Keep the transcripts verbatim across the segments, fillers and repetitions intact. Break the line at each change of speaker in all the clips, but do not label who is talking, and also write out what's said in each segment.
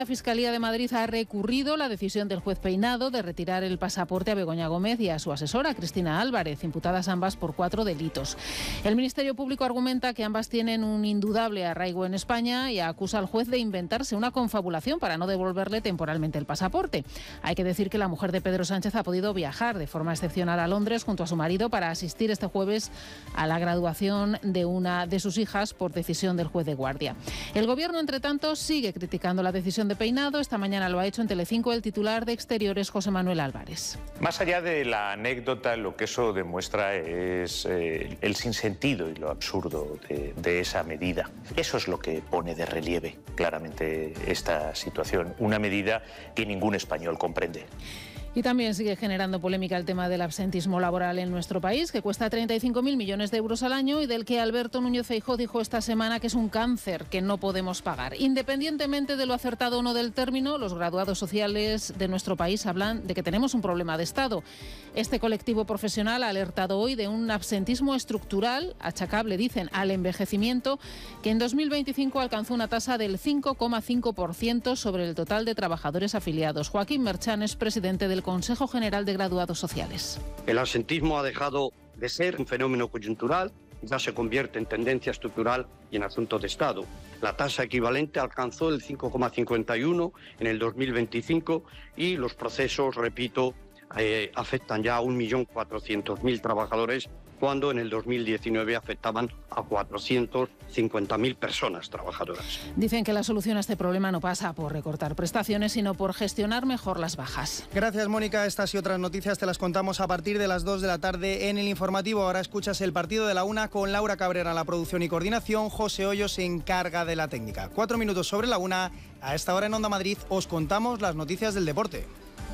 La Fiscalía de Madrid ha recurrido la decisión del juez Peinado de retirar el pasaporte a Begoña Gómez y a su asesora, Cristina Álvarez, imputadas ambas por cuatro delitos. El Ministerio Público argumenta que ambas tienen un indudable arraigo en España y acusa al juez de inventarse una confabulación para no devolverle temporalmente el pasaporte. Hay que decir que la mujer de Pedro Sánchez ha podido viajar de forma excepcional a Londres junto a su marido para asistir este jueves a la graduación de una de sus hijas por decisión del juez de guardia. El Gobierno, entre tanto, sigue criticando la decisión de Peinado. Esta mañana lo ha hecho en Telecinco el titular de Exteriores, José Manuel Álvarez.
Más allá de la anécdota, lo que eso demuestra es eh, el sinsentido y lo absurdo de, de esa medida. Eso es lo que pone de relieve claramente esta situación, una medida que ningún español comprende.
Y también sigue generando polémica el tema del absentismo laboral en nuestro país, que cuesta treinta y cinco mil millones de euros al año y del que Alberto Núñez Feijóo dijo esta semana que es un cáncer que no podemos pagar. Independientemente de lo acertado o no del término, los graduados sociales de nuestro país hablan de que tenemos un problema de Estado. Este colectivo profesional ha alertado hoy de un absentismo estructural, achacable, dicen, al envejecimiento, que en dos mil veinticinco alcanzó una tasa del cinco coma cinco por ciento sobre el total de trabajadores afiliados. Joaquín Merchan es presidente del Consejo General de Graduados Sociales.
El absentismo ha dejado de ser un fenómeno coyuntural, ya se convierte en tendencia estructural y en asunto de Estado. La tasa equivalente alcanzó el cinco coma cincuenta y uno en el dos mil veinticinco y los procesos, repito, eh, afectan ya a un millón cuatrocientos mil trabajadores, cuando en el dos mil diecinueve afectaban a cuatrocientas cincuenta mil personas trabajadoras.
Dicen que la solución a este problema no pasa por recortar prestaciones, sino por gestionar mejor las bajas.
Gracias, Mónica. Estas y otras noticias te las contamos a partir de las dos de la tarde en el informativo. Ahora escuchas el partido de la una con Laura Cabrera en la producción y coordinación. José Hoyos se encarga de la técnica. Cuatro minutos sobre la una. A esta hora en Onda Madrid os contamos las noticias del deporte.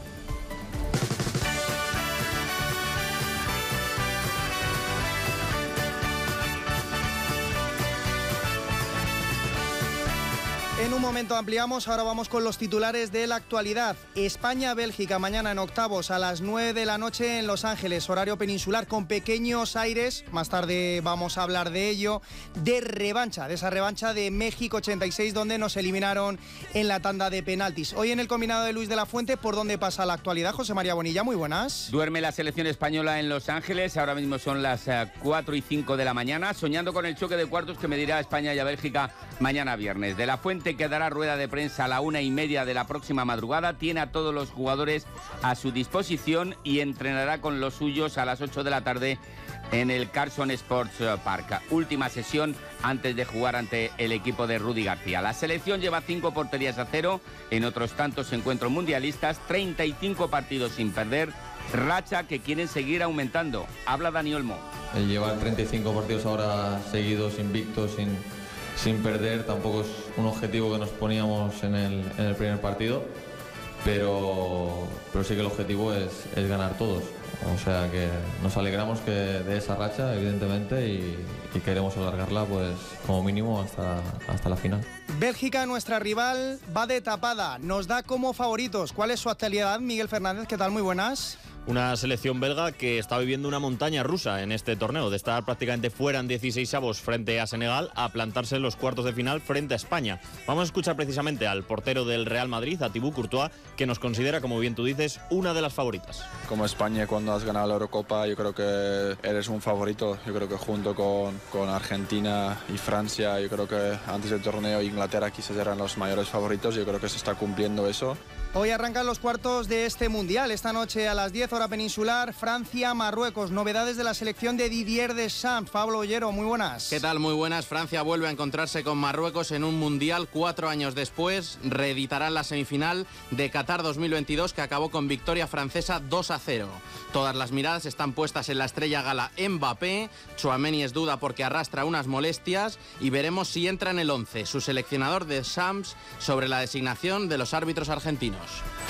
En un momento ampliamos, ahora vamos con los titulares de la actualidad. España-Bélgica mañana en octavos a las nueve de la noche en Los Ángeles, horario peninsular con pequeños aires, más tarde vamos a hablar de ello, de revancha, de esa revancha de México ochenta y seis donde nos eliminaron en la tanda de penaltis. Hoy en el combinado de Luis de la Fuente, ¿por dónde pasa la actualidad? José María Bonilla, muy buenas.
Duerme la selección española en Los Ángeles, ahora mismo son las cuatro y cinco de la mañana, soñando con el choque de cuartos que medirá España y a Bélgica mañana viernes. De la Fuente que dará rueda de prensa a la una y media de la próxima madrugada, tiene a todos los jugadores a su disposición y entrenará con los suyos a las ocho de la tarde en el Carson Sports Park. Última sesión antes de jugar ante el equipo de Rudy García. La selección lleva cinco porterías a cero en otros tantos encuentros mundialistas, treinta y cinco partidos sin perder, racha que quieren seguir aumentando. Habla Dani Olmo.
El llevar treinta y cinco partidos ahora seguidos, invictos, sin... sin perder, tampoco es un objetivo que nos poníamos en el, en el primer partido, pero, pero sí que el objetivo es, es ganar todos. O sea que nos alegramos que de esa racha, evidentemente, y, y queremos alargarla pues como mínimo hasta, hasta la final.
Bélgica, nuestra rival, va de tapada, nos da como favoritos. ¿Cuál es su actualidad? Miguel Fernández, ¿qué tal? Muy buenas.
Una selección belga que está viviendo una montaña rusa en este torneo, de estar prácticamente fuera en dieciseisavos frente a Senegal a plantarse en los cuartos de final frente a España. Vamos a escuchar precisamente al portero del Real Madrid, a Thibaut Courtois, que nos considera, como bien tú dices, una de las favoritas.
Como España, cuando has ganado la Eurocopa, yo creo que eres un favorito. Yo creo que junto con, con Argentina y Francia, yo creo que antes del torneo Inglaterra quizás eran los mayores favoritos. Yo creo que se está cumpliendo eso.
Hoy arrancan los cuartos de este Mundial. Esta noche a las diez hora peninsular, Francia-Marruecos. Novedades de la selección de Didier Deschamps. Pablo Ollero, muy buenas.
¿Qué tal? Muy buenas. Francia vuelve a encontrarse con Marruecos en un Mundial cuatro años después. Reeditarán la semifinal de Qatar dos mil veintidós que acabó con victoria francesa dos a cero. Todas las miradas están puestas en la estrella gala Mbappé. Tchouaméni es duda porque arrastra unas molestias y veremos si entra en el once. Su seleccionador Deschamps sobre la designación de los árbitros argentinos.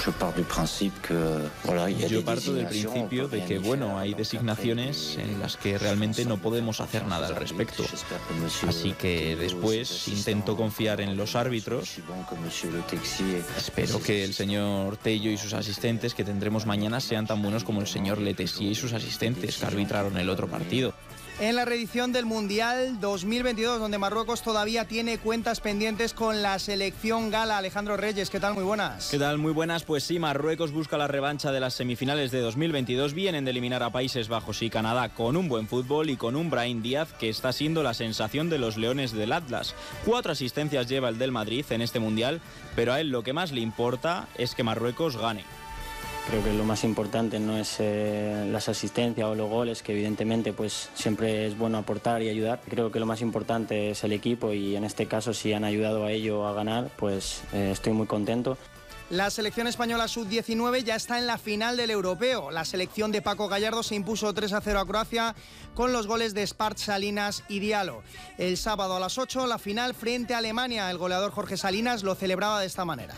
Yo parto del principio de que, bueno, hay designaciones en las que realmente no podemos hacer nada al respecto. Así que después intento confiar en los árbitros. Espero que el señor Tello y sus asistentes que tendremos mañana sean tan buenos como el señor Letessier y sus asistentes que arbitraron el otro partido.
en la reedición del Mundial dos mil veintidós, donde Marruecos todavía tiene cuentas pendientes con la selección gala. Alejandro Reyes, ¿qué tal? Muy buenas.
¿Qué tal? Muy buenas. Pues sí, Marruecos busca la revancha de las semifinales de dos mil veintidós. Vienen de eliminar a Países Bajos y Canadá con un buen fútbol y con un Brahim Díaz que está siendo la sensación de los Leones del Atlas. Cuatro asistencias lleva el del Madrid en este Mundial, pero a él lo que más le importa es que Marruecos gane.
Creo que lo más importante no es eh, las asistencias o los goles, que evidentemente pues siempre es bueno aportar y ayudar. Creo que lo más importante es el equipo y en este caso si han ayudado a ello a ganar, pues eh, estoy muy contento.
La selección española sub diecinueve ya está en la final del europeo. La selección de Paco Gallardo se impuso tres a cero a Croacia con los goles de Espart, Salinas y Diallo. El sábado a las ocho, la final frente a Alemania. El goleador Jorge Salinas lo celebraba de esta manera.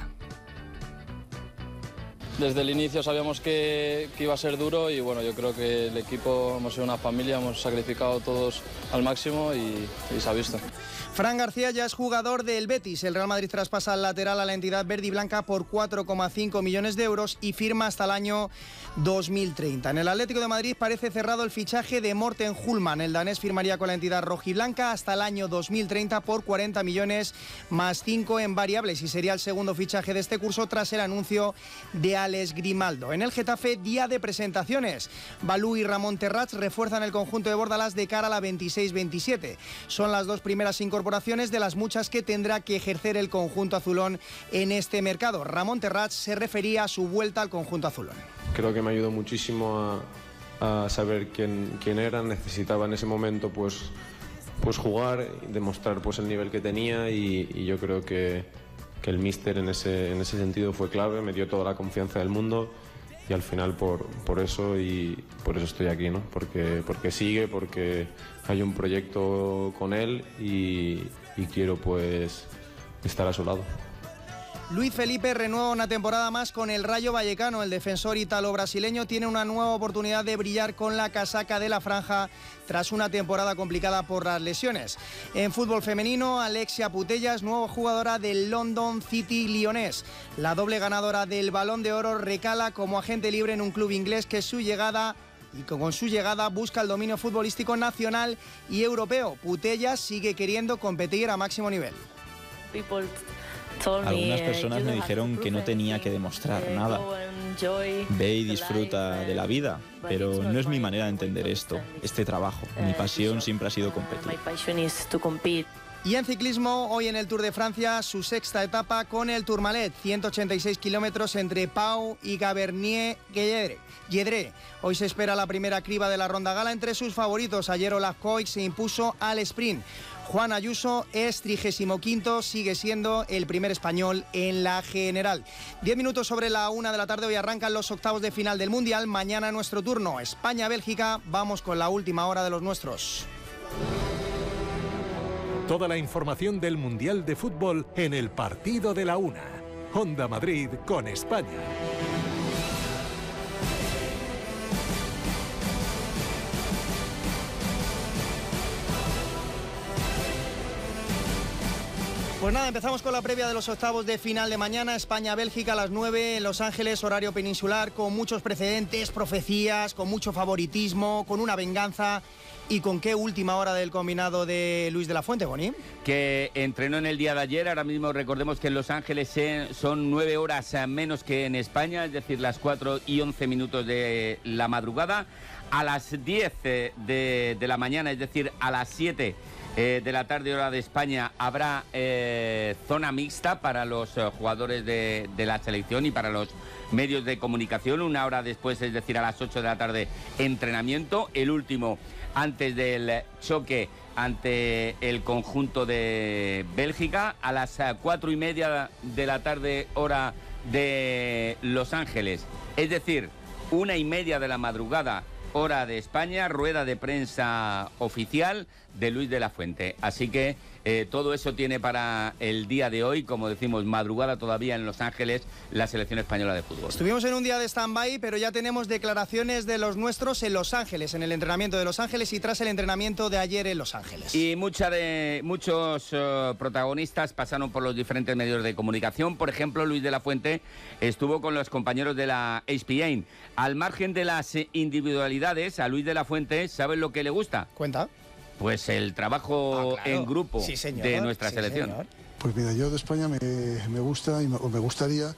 Desde el inicio sabíamos que, que iba a ser duro y bueno, yo creo que el equipo hemos sido una familia, hemos sacrificado todos al máximo y, y se ha visto.
Fran García ya es jugador del Betis. El Real Madrid traspasa al lateral a la entidad verde y blanca por cuatro coma cinco millones de euros y firma hasta el año dos mil treinta. En el Atlético de Madrid parece cerrado el fichaje de Morten Hulman. El danés firmaría con la entidad rojiblanca hasta el año dos mil treinta por cuarenta millones más cinco en variables y sería el segundo fichaje de este curso tras el anuncio de Alex Grimaldo. En el Getafe, día de presentaciones. Balú y Ramón Terrats refuerzan el conjunto de Bordalás de cara a la veintiséis veintisiete. Son las dos primeras incorporaciones de las muchas que tendrá que ejercer el conjunto azulón en este mercado. Ramón Terrats se refería a su vuelta al conjunto azulón.
Creo que me ayudó muchísimo a, a saber quién, quién era. Necesitaba en ese momento pues, pues jugar, demostrar pues, el nivel que tenía y, y yo creo que, que el míster en ese, en ese sentido fue clave, me dio toda la confianza del mundo y al final por, por eso y por eso estoy aquí, ¿no? Porque, porque sigue, porque hay un proyecto con él y, y quiero pues estar a su lado.
Luis Felipe renueva una temporada más con el Rayo Vallecano. El defensor ítalo-brasileño tiene una nueva oportunidad de brillar con la casaca de la franja tras una temporada complicada por las lesiones. En fútbol femenino, Alexia Putellas, nueva jugadora del London City Lyonnais. La doble ganadora del Balón de Oro recala como agente libre en un club inglés que su llegada y con su llegada busca el dominio futbolístico nacional y europeo. Putellas sigue queriendo competir a máximo nivel.
Algunas personas me dijeron que no tenía que demostrar nada. Ve y disfruta de la vida, pero no es mi manera de entender esto, este trabajo. Mi pasión siempre ha sido competir.
Y en ciclismo, hoy en el Tour de Francia, su sexta etapa con el Tourmalet, ciento ochenta y seis kilómetros entre Pau y Gavernier-Guedré. Hoy se espera la primera criba de la ronda gala entre sus favoritos. Ayer Olaf Koik se impuso al sprint. Juan Ayuso es trigésimo quinto, sigue siendo el primer español en la general. Diez minutos sobre la una de la tarde, hoy arrancan los octavos de final del Mundial. Mañana nuestro turno, España-Bélgica. Vamos con la última hora de los nuestros.
Toda la información del Mundial de Fútbol en el partido de la una. Onda Madrid con España.
Pues nada, empezamos con la previa de los octavos de final de mañana. España-Bélgica a las nueve en Los Ángeles, horario peninsular, con muchos precedentes, profecías, con mucho favoritismo, con una venganza. ¿Y con qué última hora del combinado de Luis de la Fuente, Boni?
Que entrenó en el día de ayer. Ahora mismo recordemos que en Los Ángeles son nueve horas menos que en España, es decir, las cuatro y once minutos de la madrugada. A las diez de, de la mañana, es decir, a las siete eh, de la tarde, hora de España, habrá eh, zona mixta para los eh, jugadores de, de la selección y para los medios de comunicación. Una hora después, es decir, a las ocho de la tarde, entrenamiento. El último antes del choque ante el conjunto de Bélgica, a las cuatro y media de la tarde, hora de Los Ángeles, es decir, una y media de la madrugada, hora de España, rueda de prensa oficial de Luis de la Fuente. Así que Eh, todo eso tiene para el día de hoy, como decimos, madrugada todavía en Los Ángeles, la selección española de fútbol.
Estuvimos en un día de stand-by, pero ya tenemos declaraciones de los nuestros en Los Ángeles, en el entrenamiento de Los Ángeles y tras el entrenamiento de ayer en Los Ángeles.
Y mucha de, muchos uh, protagonistas pasaron por los diferentes medios de comunicación. Por ejemplo, Luis de la Fuente estuvo con los compañeros de la E S P N. Al margen de las individualidades, a Luis de la Fuente, ¿sabes lo que le gusta?
Cuenta.
Pues el trabajo
ah, claro.
en grupo
sí, señor,
de nuestra
sí,
selección.
Señor.
Pues mira, yo de España me, me gusta y me, me gustaría